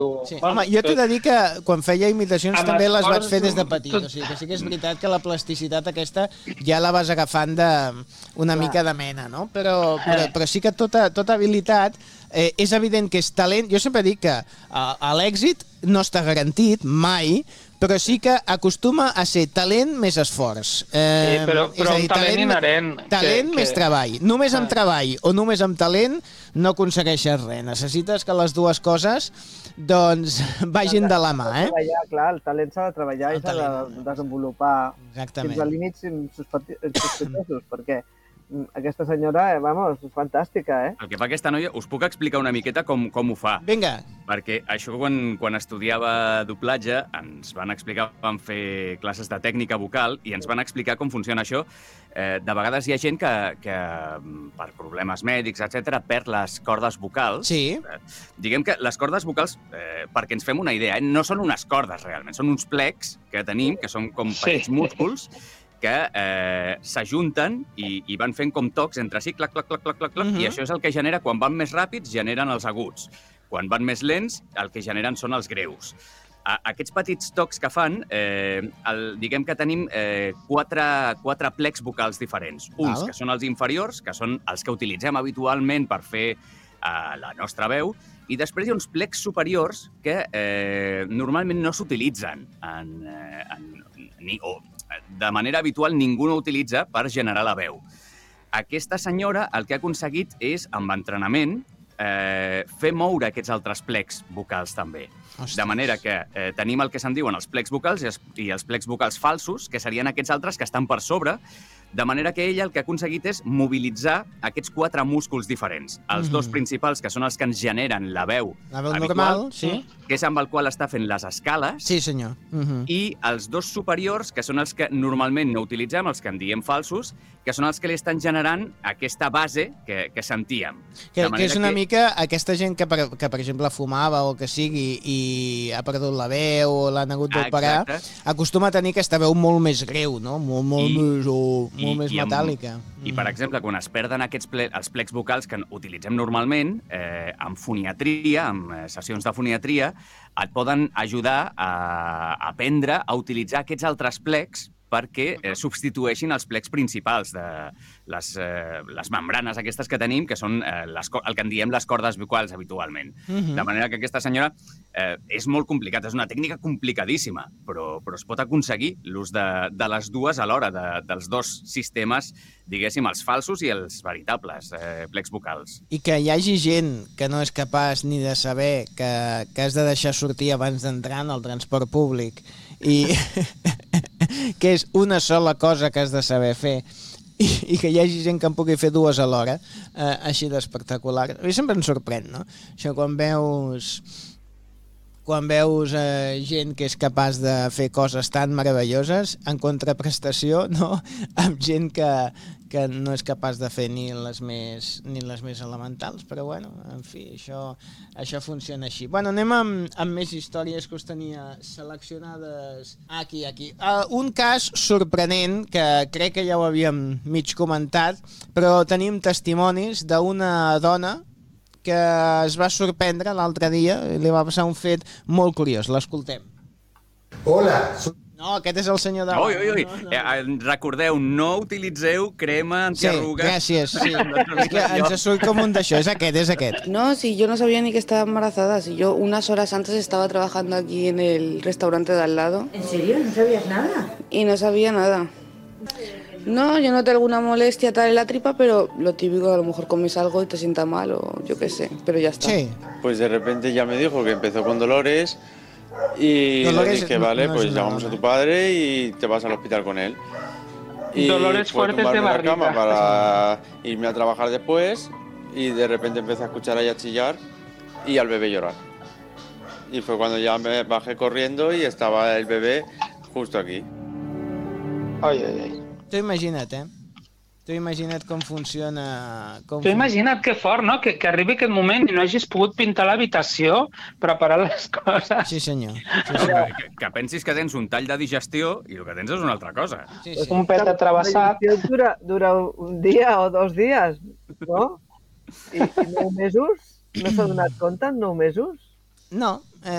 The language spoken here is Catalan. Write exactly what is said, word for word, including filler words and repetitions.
Sí. Home, jo t'he de dir que quan feia imitacions Amb també les vaig esports, fer des de petit, tot- o sigui que sí que és veritat que la plasticitat aquesta ja la vas agafant de una mica de mena, no? Però, però, però sí que tota, tota habilitat eh, és evident que és talent. Jo sempre dic que eh, l'èxit no està garantit mai, però sí que acostuma a ser talent més esforç. Eh, Sí, però- és però a un dir, talent inherent, Talent que- més que- treball. Només amb Ah. treball o només amb talent no aconsegueixes res. Necessites que les dues coses doncs vagin de la mà, eh? Treballar, clar, el talent s'ha de treballar El i s'ha talent. de desenvolupar Exactament. fins a límits sospeti- sospitosos, perquè mm, aquesta senyora, eh, vamos, és fantàstica, eh? El que fa aquesta noia, us puc explicar una miqueta com, com ho fa. Vinga. Perquè això quan, quan estudiava doblatge ens van explicar, van fer classes de tècnica vocal i ens van explicar com funciona això. Eh, de vegades hi ha gent que, que per problemes mèdics, etcètera, perd les cordes vocals. Sí. Eh, diguem que les cordes vocals, eh, perquè ens fem una idea, eh, no són unes cordes realment, són uns plecs que tenim, que són com Sí. petits músculs, que eh, s'ajunten i, i van fent com tocs entre si, clac, clac, clac, clac, clac, clac, Mhm. i això és el que genera, quan van més ràpids, generen els aguts. Quan van més lents, el que generen són els greus. A, aquests petits tocs que fan, eh, el, diguem que tenim eh, quatre, quatre plecs vocals diferents. Uns Val. que són els inferiors, que són els que utilitzem habitualment per fer eh, la nostra veu, i després hi ha uns plecs superiors que eh, normalment no s'utilitzen en, eh, en, ni, o de manera habitual ningú no utilitza per generar la veu. Aquesta senyora el que ha aconseguit és, amb entrenament, eh, fer moure aquests altres plecs vocals també. Ostres. De manera que eh, tenim el que se'n diuen els plecs vocals i els, i els plecs vocals falsos, que serien aquests altres que estan per sobre, de manera que ella el que ha aconseguit és mobilitzar aquests quatre músculs diferents. Els Mhm. dos principals, que són els que ens generen la veu La veu habitual, normal, sí. que és amb el qual està fent les escales, Sí, senyor. Mhm. i els dos superiors, que són els que normalment no utilitzem, els que en diem falsos, que són els que li estan generant aquesta base que, que sentíem. Que, De que manera és una mica aquesta gent que per, que, per exemple, fumava o que sigui i ha perdut la veu o l'han hagut Ah, d'operar, exacte. acostuma a tenir aquesta veu molt més greu, no? Molt, molt I- més, oh, molt i- més i amb- metàl·lica. I, per exemple, quan es perden aquests ple, els plecs vocals que utilitzem normalment, eh, amb foniatria, amb eh, sessions de foniatria, et poden ajudar a aprendre a utilitzar aquests altres plecs perquè eh, substitueixin els plecs principals de les, eh, les membranes aquestes que tenim, que són eh, les, co- el que en diem les cordes vocals habitualment. Mhm. De manera que aquesta senyora eh, és molt complicat, és una tècnica complicadíssima, però, però es pot aconseguir l'ús de, de les dues alhora, de, dels dos sistemes, diguéssim, els falsos i els veritables eh, plecs vocals. I que hi hagi gent que no és capaç ni de saber que, que has de deixar sortir abans d'entrar en el transport públic i que és una sola cosa que has de saber fer i, i que hi hagi gent que en pugui fer dues alhora, eh, així d'espectacular. A mi sempre em sorprèn, no? Això quan veus quan veus eh, gent que és capaç de fer coses tan meravelloses en contraprestació, no? Amb gent que, que no és capaç de fer ni les més, ni les més elementals, però bueno, en fi, això, això funciona així. Bueno, anem amb, amb més històries que us tenia seleccionades aquí, aquí. Uh, un cas sorprenent, que crec que ja ho havíem mig comentat, però tenim testimonis d'una dona que es va sorprendre l'altre dia, li va passar un fet molt curiós. L'escoltem. Hola, soy... No, aquest és el senyor de... Ui, ui, ui. No, no. Eh, recordeu, no utilitzeu crema Sí, antiarrugues. gràcies. Sí. És que ens surt com un d'això. És aquest, és aquest. No, si yo no sabía ni que estaba embarazada, si yo unas horas antes estaba trabajando aquí en el restaurante de al lado. ¿En serio? ¿No sabías nada? Y no sabía nada. No, yo noté alguna molestia tal en la tripa, pero lo típico, a lo mejor comes algo y te sienta mal o yo qué sé, pero ya está. Sí. Pues de repente ya me dijo que empezó con dolores y Dolores le dije, no- vale, no es pues una llamamos a broma. tu padre y te vas al hospital con él. Y Dolores fue a fuertes de tumbarme en la barriga. cama para irme a trabajar después y de repente empecé a escuchar a ella chillar y al bebé llorar. Y fue cuando ya me bajé corriendo y estaba el bebé justo aquí. Ai, ai, ai. Tu imagina't, eh? Tu imagina't com funciona... Com Tu imagina't que fort, no? Que, que arribi aquest moment i no hagis pogut pintar l'habitació, preparar les coses. Sí, senyor. Sí, No, senyor. que, que, que pensis que tens un tall de digestió i el que tens és una altra cosa. Sí, sí. Un pet atrevessat. La digestió dura, dura un dia o dos dies, no? I, i nou mesos? No s'ha donat compte en nou mesos? No,